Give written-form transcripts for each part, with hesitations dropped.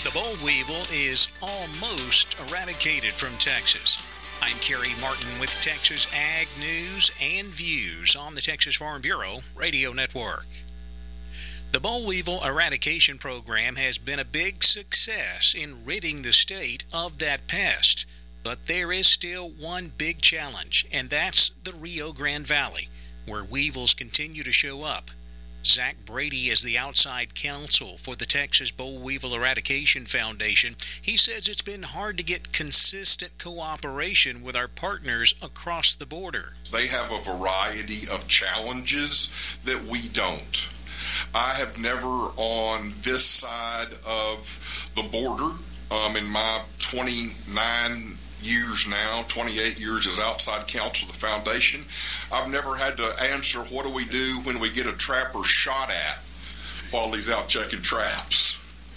The boll weevil is almost eradicated from Texas. I'm Kerry Martin with Texas Ag News and Views on the Texas Farm Bureau Radio Network. The boll weevil eradication program has been a big success in ridding the state of that pest. But there is still one big challenge, and that's the Rio Grande Valley, where weevils continue to show up. Zach Brady is the outside counsel for the Texas Boll Weevil Eradication Foundation. He says it's been hard to get consistent cooperation with our partners across the border. They have a variety of challenges that we don't. I have never on this side of the border, in my 28 years as outside counsel of the foundation, I've never had to answer what do we do when we get a trapper shot at while he's out checking traps.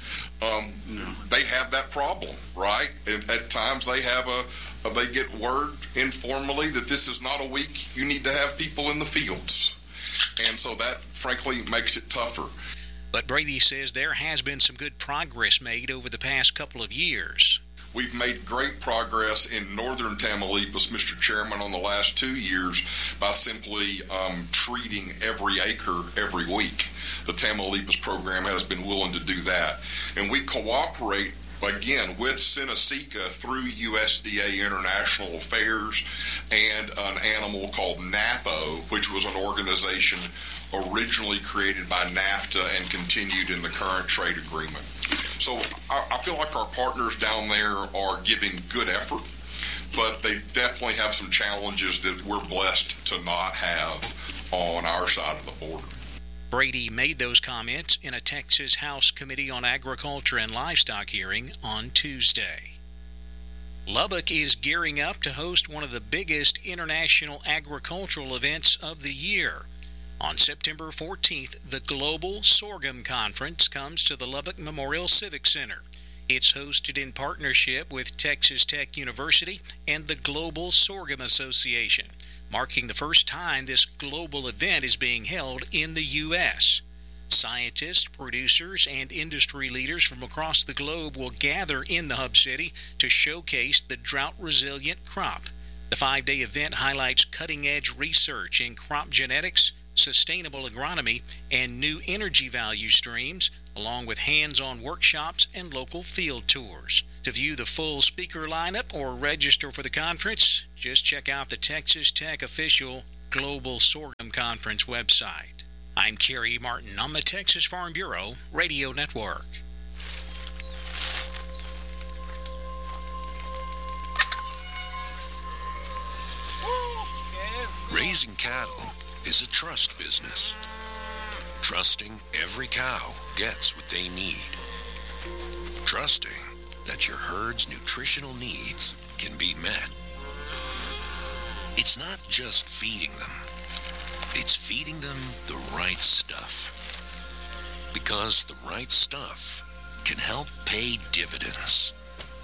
They have that problem, right? And at times they get word informally that this is not a week you need to have people in the fields. And so that, frankly, makes it tougher. But Brady says there has been some good progress made over the past couple of years. We've made great progress in northern Tamaulipas, Mr. Chairman, on the last 2 years by simply treating every acre every week. The Tamaulipas program has been willing to do that. And we cooperate, again, with Seneca through USDA International Affairs and an animal called NAPO, which was an organization originally created by NAFTA and continued in the current trade agreement. So I feel like our partners down there are giving good effort, but they definitely have some challenges that we're blessed to not have on our side of the border. Brady made those comments in a Texas House Committee on Agriculture and Livestock hearing on Tuesday. Lubbock is gearing up to host one of the biggest international agricultural events of the year. On September 14th, the Global Sorghum Conference comes to the Lubbock Memorial Civic Center. It's hosted in partnership with Texas Tech University and the Global Sorghum Association, marking the first time this global event is being held in the U.S. Scientists, producers, and industry leaders from across the globe will gather in the hub city to showcase the drought-resilient crop. The 5-day event highlights cutting-edge research in crop genetics, sustainable agronomy, and new energy value streams, along with hands-on workshops and local field tours. To view the full speaker lineup or register for the conference, just check out the Texas Tech official Global Sorghum Conference website. I'm Kerry Martin on the Texas Farm Bureau Radio Network. Raising cattle is a trust business. Trusting every cow gets what they need. Trusting that your herd's nutritional needs can be met. It's not just feeding them. It's feeding them the right stuff. Because the right stuff can help pay dividends.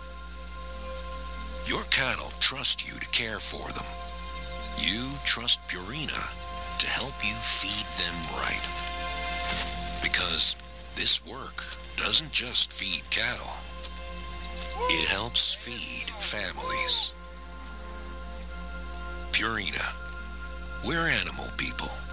Your cattle trust you to care for them. You trust Purina to help you feed them right. Because this work doesn't just feed cattle. It helps feed families. Purina. We're animal people.